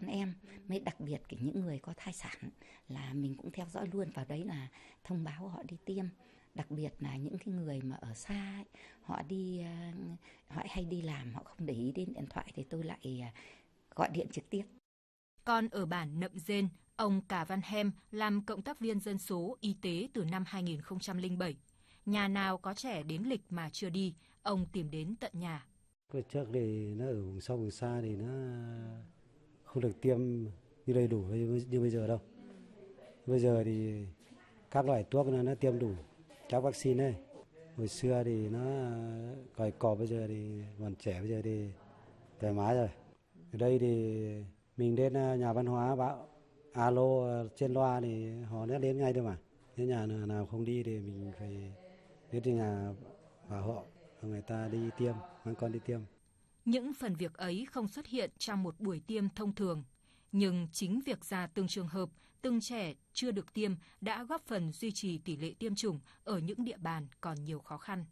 con em, mới đặc biệt những người có thai sản là mình cũng theo dõi luôn, vào đấy là thông báo họ đi tiêm. Đặc biệt là những cái người mà ở xa ấy, họ hay đi làm, họ không để ý đến điện thoại thì tôi lại gọi điện trực tiếp. Còn ở bản Nậm Dên, ông Cà Văn Hem làm cộng tác viên dân số y tế từ năm 2007. Nhà nào có trẻ đến lịch mà chưa đi, ông tìm đến tận nhà. Trước thì nó ở vùng sâu vùng xa thì nó không được tiêm như đầy đủ như bây giờ đâu. Bây giờ thì các loại thuốc nó tiêm đủ các vaccine ấy. Hồi xưa thì nó còi cọp, bây giờ thì còn trẻ, bây giờ thì thoải mái rồi. Ở đây thì mình đến nhà văn hóa báo alo trên loa thì họ đã đến ngay thôi mà. Nếu nhà nào không đi thì mình phải đến trên nhà bảo họ, người ta đi tiêm, mang con đi tiêm. Những phần việc ấy không xuất hiện trong một buổi tiêm thông thường. Nhưng chính việc ra từng trường hợp, từng trẻ chưa được tiêm đã góp phần duy trì tỷ lệ tiêm chủng ở những địa bàn còn nhiều khó khăn.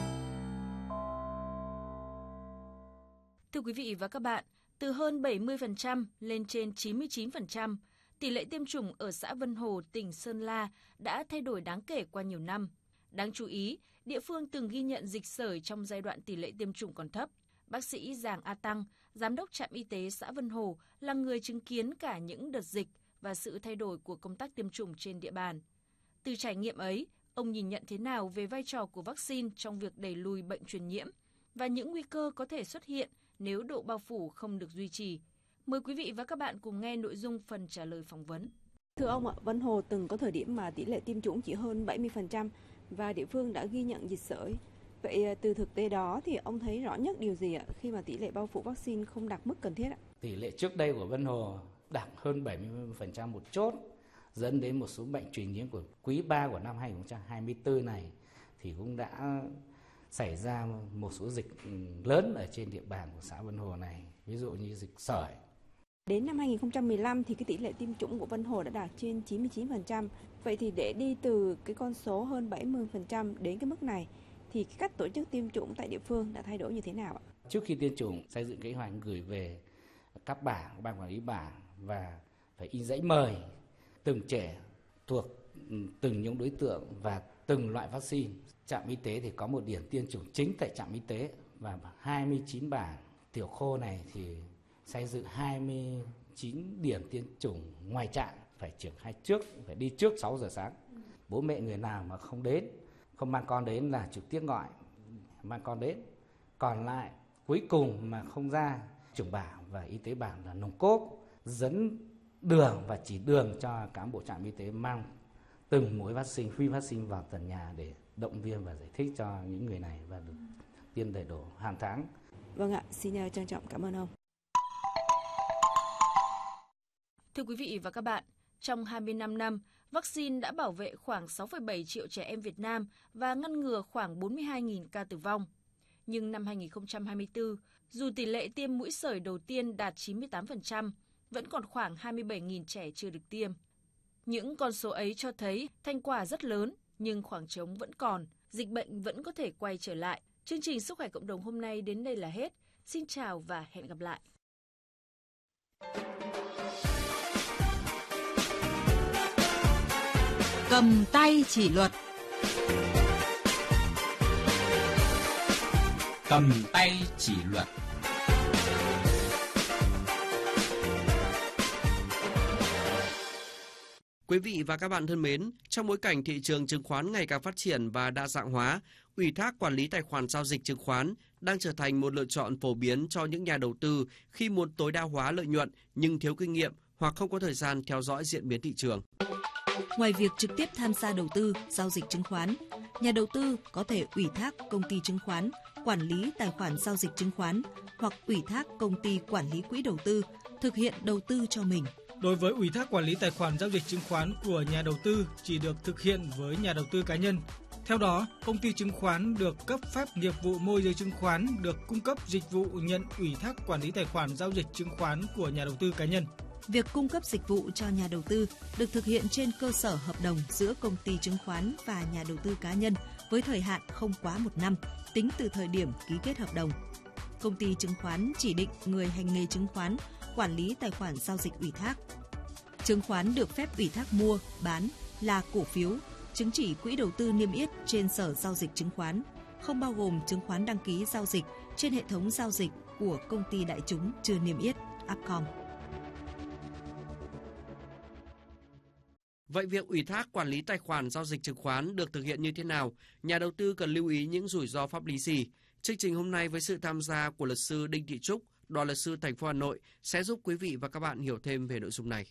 Thưa quý vị và các bạn, từ hơn 70% lên trên 99%, tỷ lệ tiêm chủng ở xã Vân Hồ, tỉnh Sơn La đã thay đổi đáng kể qua nhiều năm. Đáng chú ý, địa phương từng ghi nhận dịch sởi trong giai đoạn tỷ lệ tiêm chủng còn thấp. Bác sĩ Giàng A Tăng, giám đốc trạm y tế xã Vân Hồ, là người chứng kiến cả những đợt dịch và sự thay đổi của công tác tiêm chủng trên địa bàn. Từ trải nghiệm ấy, ông nhìn nhận thế nào về vai trò của vaccine trong việc đẩy lùi bệnh truyền nhiễm và những nguy cơ có thể xuất hiện nếu độ bao phủ không được duy trì? Mời quý vị và các bạn cùng nghe nội dung phần trả lời phỏng vấn. Thưa ông ạ, Vân Hồ từng có thời điểm mà tỷ lệ tiêm chủng chỉ hơn 70% và địa phương đã ghi nhận dịch sởi. Vậy từ thực tế đó thì ông thấy rõ nhất điều gì ạ khi mà tỷ lệ bao phủ vaccine không đạt mức cần thiết ạ? Tỷ lệ trước đây của Vân Hồ đạt hơn 70% một chốt, dẫn đến một số bệnh truyền nhiễm của quý 3 của năm 2024 này thì cũng đã xảy ra một số dịch lớn ở trên địa bàn của xã Vân Hồ này, ví dụ như dịch sởi. Đến năm 2015 thì cái tỷ lệ tiêm chủng của Vân Hồ đã đạt trên 99%. Vậy thì để đi từ cái con số hơn 70% đến cái mức này thì cái cách tổ chức tiêm chủng tại địa phương đã thay đổi như thế nào ạ? Trước khi tiêm chủng, xây dựng kế hoạch gửi về các bảng, ban quản lý bảng và phải in giấy mời từng trẻ thuộc từng những đối tượng và từng loại vaccine. Trạm y tế thì có một điểm tiêm chủng chính tại trạm y tế và 29 bảng. Tiểu Khô này thì xây dựng 29 điểm tiêm chủng ngoài trạm, phải triển khai trước, phải đi trước 6 giờ sáng. Bố mẹ người nào mà không đến, không mang con đến là trực tiếp gọi mang con đến. Còn lại cuối cùng mà không ra, trưởng bảng và y tế bảng là nòng cốt dẫn đường và chỉ đường cho cán bộ trạm y tế mang từng mũi vaccine, free vaccine vào tận nhà để động viên và giải thích cho những người này và được tiêm đầy đủ hàng tháng. Vâng ạ, xin trân trọng cảm ơn ông. Thưa quý vị và các bạn, trong 25 năm, vaccine đã bảo vệ khoảng 6,7 triệu trẻ em Việt Nam và ngăn ngừa khoảng 42.000 ca tử vong. Nhưng năm 2024, dù tỷ lệ tiêm mũi sởi đầu tiên đạt 98%, vẫn còn khoảng 27.000 trẻ chưa được tiêm. Những con số ấy cho thấy thành quả rất lớn, nhưng khoảng trống vẫn còn, dịch bệnh vẫn có thể quay trở lại. Chương trình Sức khỏe cộng đồng hôm nay đến đây là hết. Xin chào và hẹn gặp lại. Cầm tay chỉ luật. Cầm tay chỉ luật. Quý vị và các bạn thân mến, trong bối cảnh thị trường chứng khoán ngày càng phát triển và đa dạng hóa, ủy thác quản lý tài khoản giao dịch chứng khoán đang trở thành một lựa chọn phổ biến cho những nhà đầu tư khi muốn tối đa hóa lợi nhuận nhưng thiếu kinh nghiệm hoặc không có thời gian theo dõi diễn biến thị trường. Ngoài việc trực tiếp tham gia đầu tư, giao dịch chứng khoán, nhà đầu tư có thể ủy thác công ty chứng khoán quản lý tài khoản giao dịch chứng khoán hoặc ủy thác công ty quản lý quỹ đầu tư thực hiện đầu tư cho mình. Đối với ủy thác quản lý tài khoản giao dịch chứng khoán của nhà đầu tư chỉ được thực hiện với nhà đầu tư cá nhân. Theo đó, công ty chứng khoán được cấp phép nghiệp vụ môi giới chứng khoán được cung cấp dịch vụ nhận ủy thác quản lý tài khoản giao dịch chứng khoán của nhà đầu tư cá nhân. Việc cung cấp dịch vụ cho nhà đầu tư được thực hiện trên cơ sở hợp đồng giữa công ty chứng khoán và nhà đầu tư cá nhân với thời hạn không quá 1 năm, tính từ thời điểm ký kết hợp đồng. Công ty chứng khoán chỉ định người hành nghề chứng khoán quản lý tài khoản giao dịch ủy thác. Chứng khoán được phép ủy thác mua, bán là cổ phiếu, chứng chỉ quỹ đầu tư niêm yết trên Sở Giao dịch Chứng khoán, không bao gồm chứng khoán đăng ký giao dịch trên hệ thống giao dịch của công ty đại chúng chưa niêm yết, Upcom. Vậy việc ủy thác quản lý tài khoản giao dịch chứng khoán được thực hiện như thế nào? Nhà đầu tư cần lưu ý những rủi ro pháp lý gì? Chương trình hôm nay với sự tham gia của luật sư Đinh Thị Trúc, Đoàn luật sư thành phố Hà Nội sẽ giúp quý vị và các bạn hiểu thêm về nội dung này.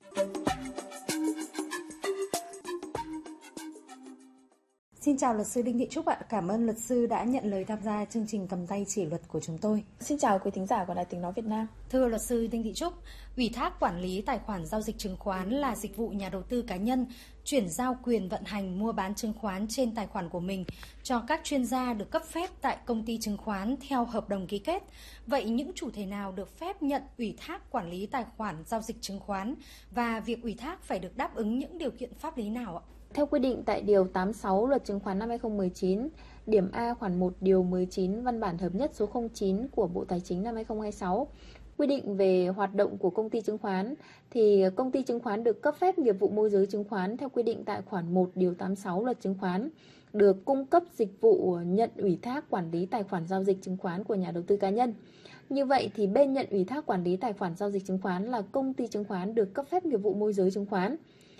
Xin chào luật sư Đinh Thị Trúc ạ. Cảm ơn luật sư đã nhận lời tham gia chương trình Cầm tay chỉ luật của chúng tôi. Xin chào quý thính giả của Đài Tiếng nói Việt Nam. Thưa luật sư Đinh Thị Trúc, ủy thác quản lý tài khoản giao dịch chứng khoán là dịch vụ nhà đầu tư cá nhân chuyển giao quyền vận hành mua bán chứng khoán trên tài khoản của mình cho các chuyên gia được cấp phép tại công ty chứng khoán theo hợp đồng ký kết. Vậy những chủ thể nào được phép nhận ủy thác quản lý tài khoản giao dịch chứng khoán và việc ủy thác phải được đáp ứng những điều kiện pháp lý nào ạ? Theo quy định tại Điều 86 Luật Chứng khoán năm 2019, điểm A khoản 1 Điều 19 văn bản hợp nhất số 09 của Bộ Tài chính năm 2026, quy định về hoạt động của công ty chứng khoán, thì công ty chứng khoán được cấp phép nghiệp vụ môi giới chứng khoán theo quy định tại khoản 1 Điều 86 Luật Chứng khoán, được cung cấp dịch vụ nhận ủy thác quản lý tài khoản giao dịch chứng khoán của nhà đầu tư cá nhân. Như vậy thì bên nhận ủy thác quản lý tài khoản giao dịch chứng khoán là công ty chứng khoán được cấp phép nghiệp vụ môi giới chứng khoán,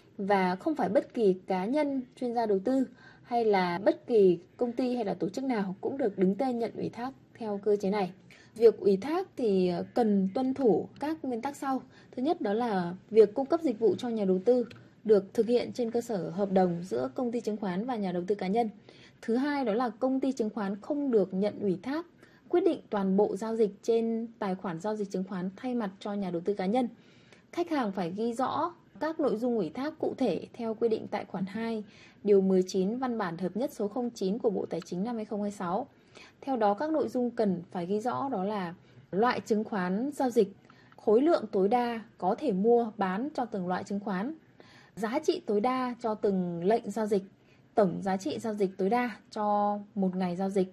và không phải bất kỳ cá nhân, chuyên gia đầu tư hay là bất kỳ công ty hay là tổ chức nào cũng được đứng tên nhận ủy thác theo cơ chế này. Việc ủy thác thì cần tuân thủ các nguyên tắc sau. Thứ nhất đó là việc cung cấp dịch vụ cho nhà đầu tư được thực hiện trên cơ sở hợp đồng giữa công ty chứng khoán và nhà đầu tư cá nhân. Thứ hai đó là công ty chứng khoán không được nhận ủy thác quyết định toàn bộ giao dịch trên tài khoản giao dịch chứng khoán thay mặt cho nhà đầu tư cá nhân. Khách hàng phải ghi rõ các nội dung ủy thác cụ thể theo quy định tại khoản 2, Điều 19 văn bản hợp nhất số 09 của Bộ Tài chính năm 2026. Theo đó, các nội dung cần phải ghi rõ đó là loại chứng khoán giao dịch, khối lượng tối đa có thể mua bán cho từng loại chứng khoán, giá trị tối đa cho từng lệnh giao dịch, tổng giá trị giao dịch tối đa cho một ngày giao dịch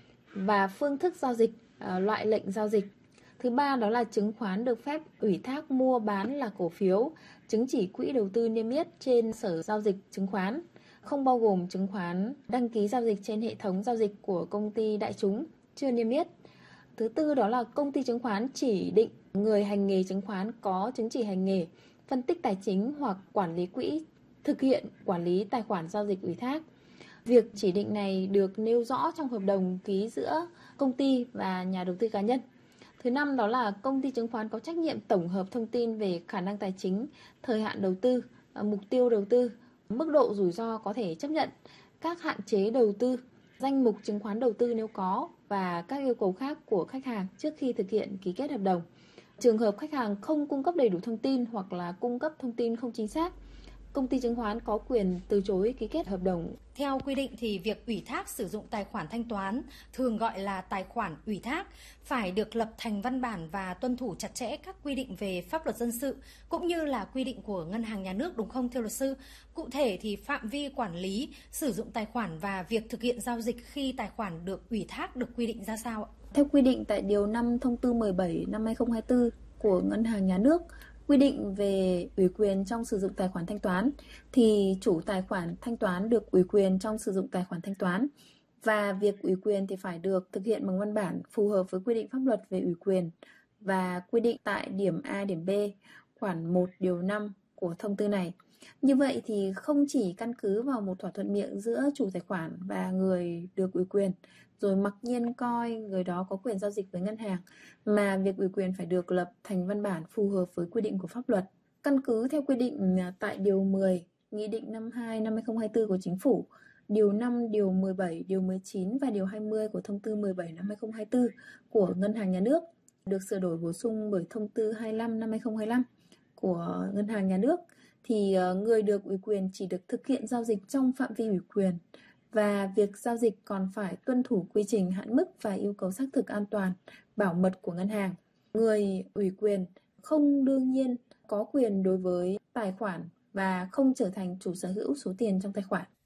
và phương thức giao dịch, loại lệnh giao dịch. Thứ ba đó là chứng khoán được phép ủy thác mua bán là cổ phiếu, chứng chỉ quỹ đầu tư niêm yết trên Sở Giao dịch Chứng khoán, không bao gồm chứng khoán đăng ký giao dịch trên hệ thống giao dịch của công ty đại chúng chưa niêm yết. Thứ tư đó là công ty chứng khoán chỉ định người hành nghề chứng khoán có chứng chỉ hành nghề, phân tích tài chính hoặc quản lý quỹ thực hiện quản lý tài khoản giao dịch ủy thác. Việc chỉ định này được nêu rõ trong hợp đồng ký giữa công ty và nhà đầu tư cá nhân. Thứ năm đó là công ty chứng khoán có trách nhiệm tổng hợp thông tin về khả năng tài chính, thời hạn đầu tư, mục tiêu đầu tư, mức độ rủi ro có thể chấp nhận, các hạn chế đầu tư, danh mục chứng khoán đầu tư nếu có và các yêu cầu khác của khách hàng trước khi thực hiện ký kết hợp đồng. Trường hợp khách hàng không cung cấp đầy đủ thông tin hoặc là cung cấp thông tin không chính xác, công ty chứng khoán có quyền từ chối ký kết hợp đồng. Theo quy định thì việc ủy thác sử dụng tài khoản thanh toán, thường gọi là tài khoản ủy thác, phải được lập thành văn bản và tuân thủ chặt chẽ các quy định về pháp luật dân sự cũng như là quy định của Ngân hàng Nhà nước, đúng không thưa luật sư? Cụ thể thì phạm vi quản lý, sử dụng tài khoản và việc thực hiện giao dịch khi tài khoản được ủy thác được quy định ra sao ạ? Theo quy định tại Điều 5 Thông tư 17 năm 2024 của Ngân hàng Nhà nước, quy định về ủy quyền trong sử dụng tài khoản thanh toán, thì chủ tài khoản thanh toán được ủy quyền trong sử dụng tài khoản thanh toán, và việc ủy quyền thì phải được thực hiện bằng văn bản phù hợp với quy định pháp luật về ủy quyền và quy định tại điểm A, điểm B, khoản 1 điều 5 của thông tư này. Như vậy thì không chỉ căn cứ vào một thỏa thuận miệng giữa chủ tài khoản và người được ủy quyền, rồi mặc nhiên coi người đó có quyền giao dịch với ngân hàng, mà việc ủy quyền phải được lập thành văn bản phù hợp với quy định của pháp luật. Căn cứ theo quy định tại Điều 10, Nghị định 52 năm 2024 của Chính phủ, Điều 5, Điều 17, Điều 19 và Điều 20 của Thông tư 17 năm 2024 của Ngân hàng Nhà nước, được sửa đổi bổ sung bởi Thông tư 25 năm 2025 của Ngân hàng Nhà nước, thì người được ủy quyền chỉ được thực hiện giao dịch trong phạm vi ủy quyền, và việc giao dịch còn phải tuân thủ quy trình, hạn mức và yêu cầu xác thực an toàn, bảo mật của ngân hàng. Người ủy quyền không đương nhiên có quyền đối với tài khoản và không trở thành chủ sở hữu số tiền trong tài khoản.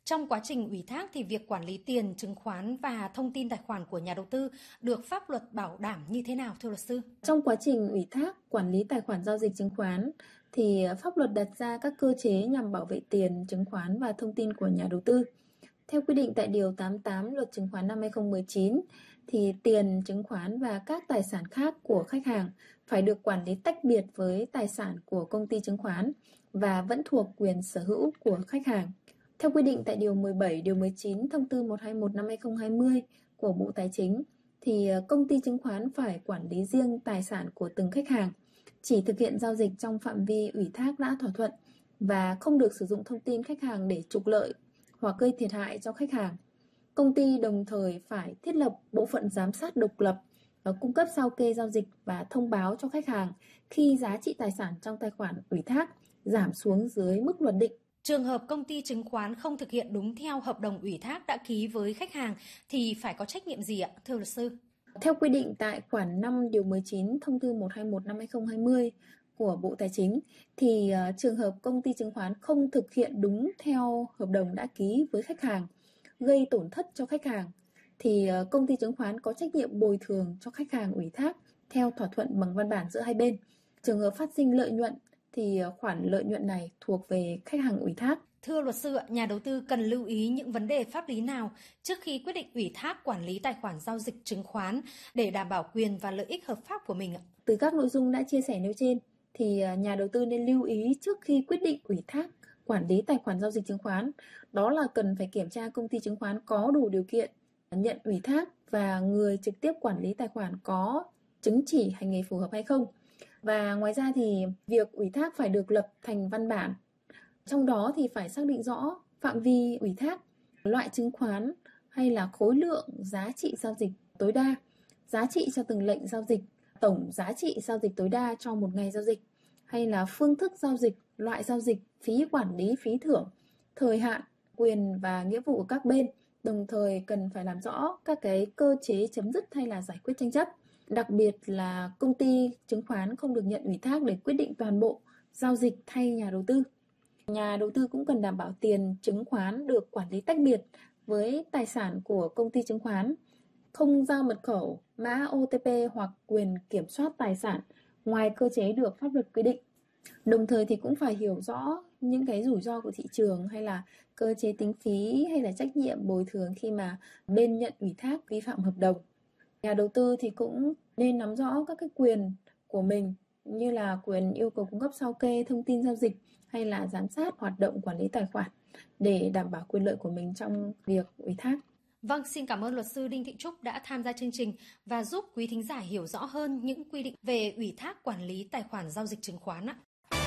Trong quá trình ủy thác thì việc quản lý tiền, chứng khoán và thông tin tài khoản của nhà đầu tư được pháp luật bảo đảm như thế nào thưa luật sư? Trong quá trình ủy thác quản lý tài khoản giao dịch chứng khoán thì pháp luật đặt ra các cơ chế nhằm bảo vệ tiền, chứng khoán và thông tin của nhà đầu tư. Theo quy định tại Điều 88 Luật Chứng khoán năm 2019, thì tiền, chứng khoán và các tài sản khác của khách hàng phải được quản lý tách biệt với tài sản của công ty chứng khoán và vẫn thuộc quyền sở hữu của khách hàng. Theo quy định tại Điều 17, Điều 19 Thông tư 121 năm 2020 của Bộ Tài chính, thì công ty chứng khoán phải quản lý riêng tài sản của từng khách hàng, chỉ thực hiện giao dịch trong phạm vi ủy thác đã thỏa thuận và không được sử dụng thông tin khách hàng để trục lợi hoặc gây thiệt hại cho khách hàng. Công ty đồng thời phải thiết lập bộ phận giám sát độc lập, cung cấp sao kê giao dịch và thông báo cho khách hàng khi giá trị tài sản trong tài khoản ủy thác giảm xuống dưới mức luật định. Trường hợp công ty chứng khoán không thực hiện đúng theo hợp đồng ủy thác đã ký với khách hàng thì phải có trách nhiệm gì ạ, thưa luật sư? Theo quy định tại khoản 5 Điều 19 Thông tư 121 năm 2020 của Bộ Tài chính, thì trường hợp công ty chứng khoán không thực hiện đúng theo hợp đồng đã ký với khách hàng, gây tổn thất cho khách hàng, thì công ty chứng khoán có trách nhiệm bồi thường cho khách hàng ủy thác theo thỏa thuận bằng văn bản giữa hai bên. Trường hợp phát sinh lợi nhuận thì khoản lợi nhuận này thuộc về khách hàng ủy thác. Thưa luật sư, nhà đầu tư cần lưu ý những vấn đề pháp lý nào trước khi quyết định ủy thác quản lý tài khoản giao dịch chứng khoán để đảm bảo quyền và lợi ích hợp pháp của mình ạ? Từ các nội dung đã chia sẻ nêu trên, thì nhà đầu tư nên lưu ý trước khi quyết định ủy thác quản lý tài khoản giao dịch chứng khoán, đó là cần phải kiểm tra công ty chứng khoán có đủ điều kiện nhận ủy thác và người trực tiếp quản lý tài khoản có chứng chỉ hành nghề phù hợp hay không. Và ngoài ra thì việc ủy thác phải được lập thành văn bản. Trong đó thì phải xác định rõ phạm vi ủy thác, loại chứng khoán hay là khối lượng giá trị giao dịch tối đa, giá trị cho từng lệnh giao dịch, tổng giá trị giao dịch tối đa cho một ngày giao dịch, hay là phương thức giao dịch, loại giao dịch, phí quản lý, phí thưởng, thời hạn, quyền và nghĩa vụ của các bên. Đồng thời cần phải làm rõ các cái cơ chế chấm dứt hay là giải quyết tranh chấp. Đặc biệt là công ty chứng khoán không được nhận ủy thác để quyết định toàn bộ giao dịch thay nhà đầu tư. Nhà đầu tư cũng cần đảm bảo tiền chứng khoán được quản lý tách biệt với tài sản của công ty chứng khoán, không giao mật khẩu, mã OTP hoặc quyền kiểm soát tài sản ngoài cơ chế được pháp luật quy định. Đồng thời thì cũng phải hiểu rõ những cái rủi ro của thị trường hay là cơ chế tính phí hay là trách nhiệm bồi thường khi mà bên nhận ủy thác vi phạm hợp đồng. Nhà đầu tư thì cũng nên nắm rõ các cái quyền của mình như là quyền yêu cầu cung cấp sao kê thông tin giao dịch hay là giám sát hoạt động quản lý tài khoản để đảm bảo quyền lợi của mình trong việc ủy thác. Vâng, xin cảm ơn luật sư Đinh Thị Trúc đã tham gia chương trình và giúp quý thính giả hiểu rõ hơn những quy định về ủy thác quản lý tài khoản giao dịch chứng khoán ạ.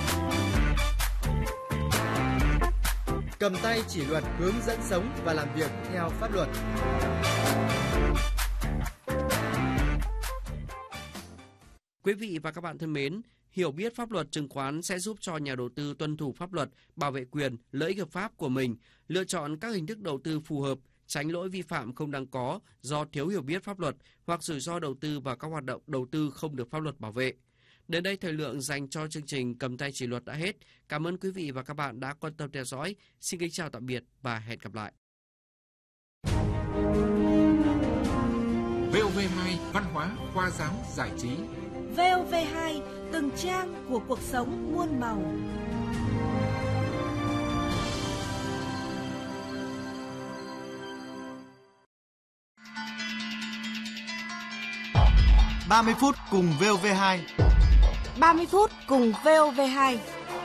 Cầm tay chỉ luật, hướng dẫn sống và làm việc theo pháp luật. Quý vị và các bạn thân mến, hiểu biết pháp luật chứng khoán sẽ giúp cho nhà đầu tư tuân thủ pháp luật, bảo vệ quyền, lợi ích hợp pháp của mình, lựa chọn các hình thức đầu tư phù hợp, tránh lỗi vi phạm không đáng có do thiếu hiểu biết pháp luật hoặc rủi ro đầu tư vào các hoạt động đầu tư không được pháp luật bảo vệ. Đến đây thời lượng dành cho chương trình Cầm tay chỉ luật đã hết. Cảm ơn quý vị và các bạn đã quan tâm theo dõi. Xin kính chào tạm biệt và hẹn gặp lại. VOV2 Văn hóa, khoa giáo, giải trí. VOV2 từng trang của cuộc sống muôn màu. "30 phút cùng VOV2". 30 phút cùng VOV2.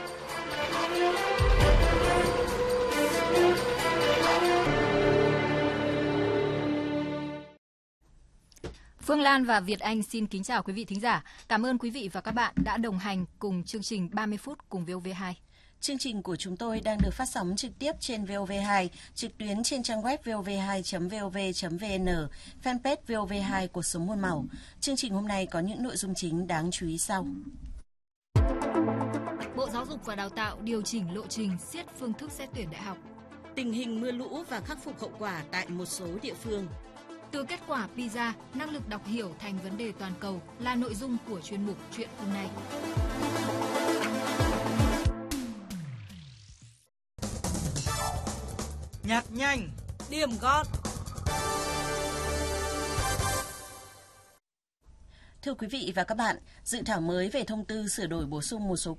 Phương Lan và Việt Anh xin kính chào quý vị thính giả. Cảm ơn quý vị và các bạn đã đồng hành cùng chương trình 30 phút cùng VOV2. Chương trình của chúng tôi đang được phát sóng trực tiếp trên VOV2, trực tuyến trên trang web vov2.vov.vn, fanpage VOV2 Cuộc sống muôn màu. Chương trình hôm nay có những nội dung chính đáng chú ý sau. Bộ Giáo dục và Đào tạo điều chỉnh lộ trình siết phương thức xét tuyển đại học. Tình hình mưa lũ và khắc phục hậu quả tại một số địa phương. Từ kết quả PISA, năng lực đọc hiểu thành vấn đề toàn cầu là nội dung của chuyên mục Chuyện hôm nay. nhạc nhanh, điểm gọn. Thưa quý vị và các bạn, dự thảo mới về thông tư sửa đổi bổ sung một số